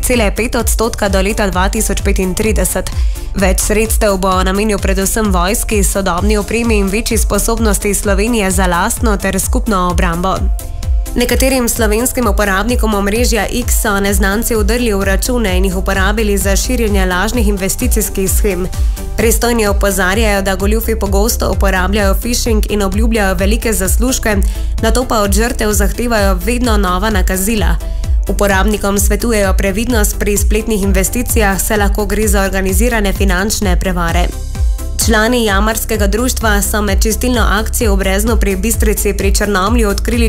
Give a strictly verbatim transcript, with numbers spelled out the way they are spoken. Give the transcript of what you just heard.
cela pet odstotka do leta dva tisoč petintrideset. Več sredstev bo namenil predvsem vojski, sodobni opremi in večji sposobnosti Slovenije za lastno ter skupno obrambo. Nekaterim slovenskim uporabnikom omrežja X so neznanci vdrli v račune in jih uporabili za širjenje lažnih investicijskih shem. Pristojni opozarjajo, da goljufi pogosto uporabljajo phishing in obljubljajo velike zaslužke, nato pa od žrtev zahtevajo vedno nova nakazila. Uporabnikom svetujejo previdnost pri spletnih investicijah, saj lahko gre za organizirane finančne prevare. Člani jamarskega društva so med čistilno akcijo v Breznu pri Bistrici pri Črnomlju odkrili